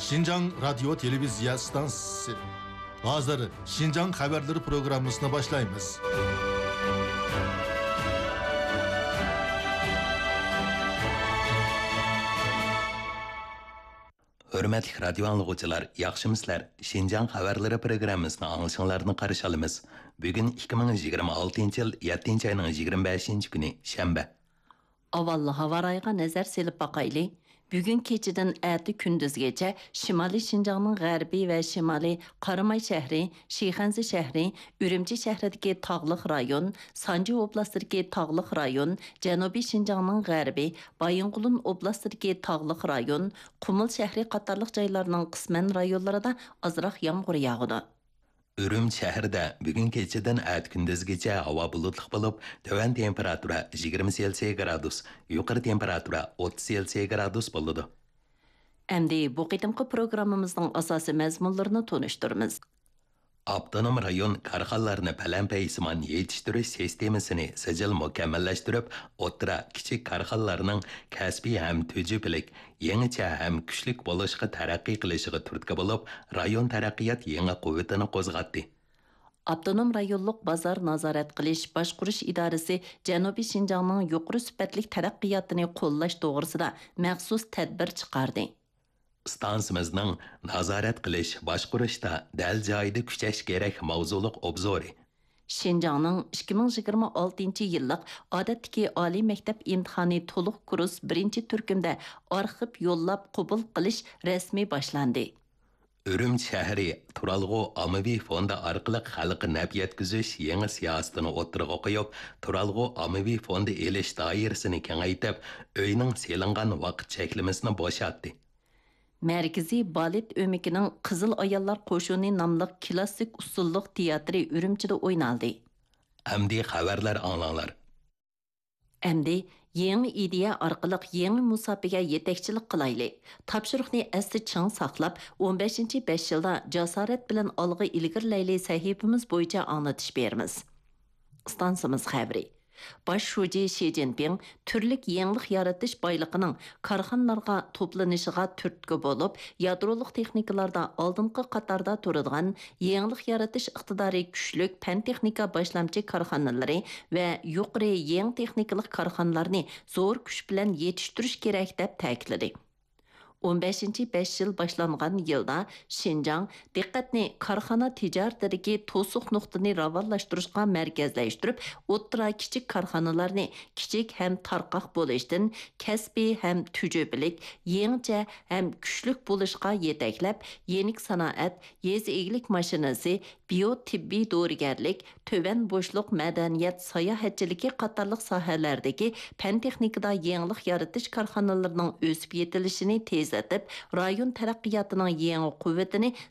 Şinjan Radyo Televizya Stansiyası. Hazır Şinjan Haberleri programmasına başlayımız. Hürmetli radyo anlıqçılar, yaxşımısızlar. Şinjan Haberleri programmasını anlaşıllarını qarşı alımız. Bugün 2026 yıl 7. ayının 25. günü şembe. Avallı hava rayına nazar selip bakaylı. Bugün keçiden əti gündüzgece Şimali Şinjan'ın G'arbi ve Şimali Qaramay şehri, Şixanzi şehri, Ürümçi şehrideki tağlıq rayon, Sancı oblastındaki tağlıq rayon, Janubi Şinjan'ın G'arbi, Bayınqulun oblastındaki tağlıq rayon, Qumul şehri qatarlıq jaylarının qismen rayonlarında azraq yağmur yağıdı. Ürüm şəhərdə bugün keçidən ət gündüzgəcə hava bulutluq bo'lib, tövən temperatura 20 Selsiya gradus, yuqori temperatura 30 Selsiya gradus bo'ladi. Əmdi bu qitimqi programımızın asası məzmunlarını tonuşturumuz. Avtonom rayon karxanalarını pələmpəyisiman yetiştiriş sistemasını sicil mükəmməlləşdirib, o'tira kiçik karxanalarning kasbiy ham tücübilik, yangicha ham kuchlik bo'lishga taraqqiy qilishiga turtki bo'lib, rayon taraqqiyot yangi quvvatini qo'zg'atdi. Avtonom rayonluq bazar nazorat qilish boshqurish idorasi Janubiy Şinjanning yuqori sifatli taraqqiyotini qo'llash to'g'risida maxsus tadbir chiqardi. Stansimizning nazorat qilish boshqurishda dal joyida kuchash kerak mavzuliq obzori. Şinjanning 2026 yillik odatdagi oliy maktab imtihoni to'liq kurs 1-turkumda arxiv yo'llab qabul qilish rasmiy boshlandi. Ürüm şəhəri Turalğı Amavi Fondi orqali xalqqa naf yetkazish yangi siyosatini o'tirg'a qo'yib, Turalğı Amavi Fondi elish doirasini kengaytirib, uyning selingan vaqt cheklamasini bo'shatdi. Mərkəzi Balet öməkinin Qızıl Ayallar Qoşunu namlıq klassik usulluq teatri Ürümçidə oynaldı. Əmdi xəbərlər anlanlar. Əmdi yeni ideya arqılıq yeni müsabiqə yetəkçilik qılaylı. Tapşırıqni əsli çın saqlab, 15-ci 5 yılda cəsarət bilən alğı ilgirləyli səhifimiz boyunca anlatış berimiz. Stansımız xəbri. Baş şuji Xi Jinping türlük yenilik yaratış baylıqının karxanalarga toplanışıga türtki bolup, yadroluk texnikalarda aldınqı qatarda turadigan yenilik yaratış iqtidari güçlük pen texnika başlamçı karxanaları ve yuqori yeni texnikalik karxanalarni zor güç bilan yetiştirish kerak deb ta'kidladi. 15. 5 yıl başlanğan yılda Şinjan diqqatni karxana ticaretidagi to'siq nuqtani ravanlashtirishga markazlashtirib, o'ttira kichik karxanalarni kichik ham tarqoq bo'lishdan kasbiy ham tücübilik, yangicha ham kuchlik bo'lishga yetaklab, yenik sanoat, yez eglik mashinasi, biotibbiy dorigarlik, töven bo'shliq madaniyat, sayohatchiligi qatorliq sohalardagi fan texnikada yangilik yaratish karxanalarining o'sib yetilishini tezlatib, rayon taraqqiyotining yangi quvvatini